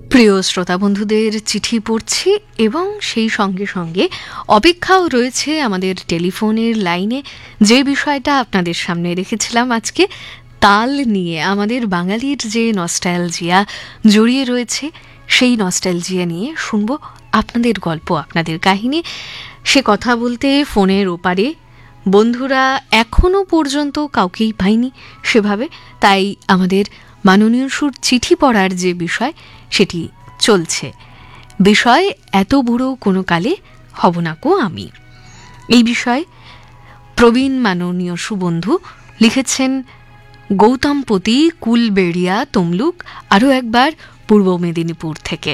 প্রিয় শ্রোতা বন্ধুদের চিঠি পড়ছি এবং সেই সঙ্গে সঙ্গে অপেক্ষাও রয়েছে আমাদের টেলিফোনের লাইনে যে বিষয়টা আপনাদের সামনে রেখেছিলাম আজকে, তাল নিয়ে আমাদের বাঙালির যে নস্টালজিয়া জড়িয়ে রয়েছে সেই নস্টালজিয়া নিয়ে শুনবো আপনাদের গল্প, আপনাদের কাহিনী। সে কথা বলতে ফোনের ওপারে বন্ধুরা এখনো পর্যন্ত কাউকেই পাইনি সেভাবে, তাই আমাদের মাননীয় সুর চিঠি পড়ার যে বিষয় সেটি চলছে। বিষয় এত বুড়ো কোনো কালে হব না কো আমি। এই বিষয়ে প্রবীণ মাননীয় সুবন্ধু লিখেছেন গৌতমপতি, কুলবেড়িয়া, তমলুক, আরও একবার পূর্ব মেদিনীপুর থেকে।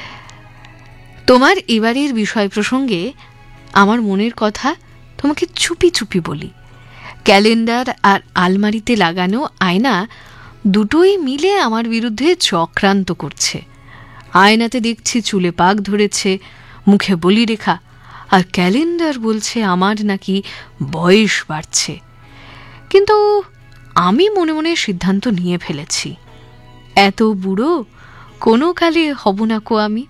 তোমার এবারের বিষয় প্রসঙ্গে আমার মনের কথা তোমাকে চুপি চুপি বলি। ক্যালেন্ডার আর আলমারিতে লাগানো আয়না দুটোই মিলে আমার বিরুদ্ধে চক্রান্ত করছে। আয়নাতে দেখছি চুলে পাক ধরেছে, মুখে বলি রেখা, আর ক্যালেন্ডার বলছে আমার নাকি বয়স বাড়ছে। কিন্তু আমি মনে মনে সিদ্ধান্ত নিয়ে ফেলেছি, এত বুড়ো কোনো কালে হব না কো আমি।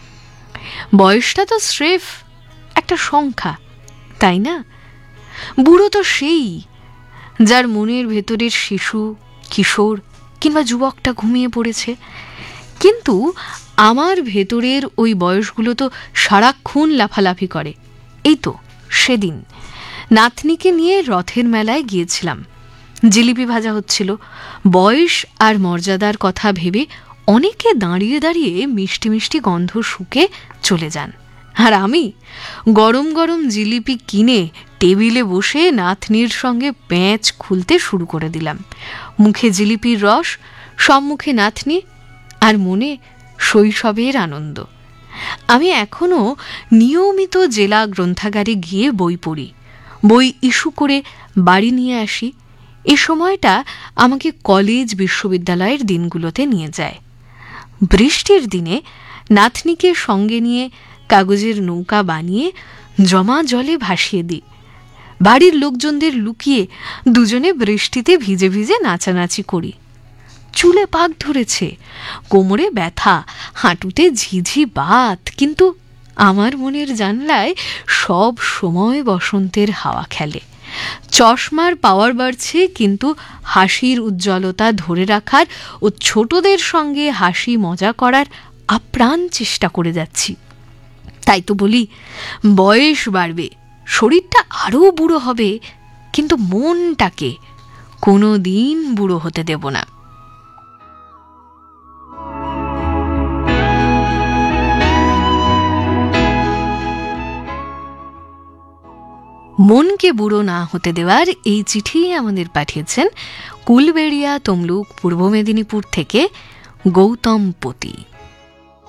বয়সটা তো স্রেফ একটা সংখ্যা, তাই না? বুড়ো তো সেই যার মনের ভেতরের শিশু, কিশোর কিংবা যুবকটা ঘুমিয়ে পড়েছে। কিন্তু আমার ভেতরের ওই বয়সগুলো তো সারাক্ষণ লাফালাফি করে। এই তো সেদিন নাতনিকে নিয়ে রথের মেলায় গিয়েছিলাম। জিলিপি ভাজা হচ্ছিল। বয়স আর মর্যাদার কথা ভেবে অনেকে দাঁড়িয়ে দাঁড়িয়ে মিষ্টি মিষ্টি গন্ধ শুকে চলে যান, আর আমি গরম গরম জিলিপি কিনে টেবিলে বসে নাতনির সঙ্গে প্যাঁচ খুলতে শুরু করে দিলাম। মুখে জিলিপির রস, সম্মুখে নাতনি, আর মনে শৈশবের আনন্দ। আমি এখনও নিয়মিত জেলা গ্রন্থাগারে গিয়ে বই পড়ি, বই ইস্যু করে বাড়ি নিয়ে আসি। এ সময়টা আমাকে কলেজ বিশ্ববিদ্যালয়ের দিনগুলোতে নিয়ে যায়। বৃষ্টির দিনে নাতনিকে সঙ্গে নিয়ে কাগজের নৌকা বানিয়ে জমা জলে ভাসিয়ে দিই। বাড়ির লোকজনদের লুকিয়ে দুজনে বৃষ্টিতে ভিজে ভিজে নাচানাচি করি। চুলে পাক ধরেছে, কোমরে ব্যথা, হাঁটুতে ঝিঝি বাত, কিন্তু আমার মনের জানলায় সব সময় বসন্তের হাওয়া খেলে। চশমার পাওয়ার বাড়ছে, কিন্তু হাসির উজ্জ্বলতা ধরে রাখার ও ছোটদের সঙ্গে হাসি মজা করার আপ্রাণ চেষ্টা করে যাচ্ছি। তাই তো বলি, বয়স বাড়বে, শরীরটা আরও বুড়ো হবে, কিন্তু মনটাকে কোনো দিন বুড়ো হতে দেব না। মনকে বুড়ো না হতে দেওয়ার এই চিঠি আমাদের পাঠিয়েছেন কুলবেড়িয়া, তমলুক, পূর্ব মেদিনীপুর থেকে গৌতমপতি।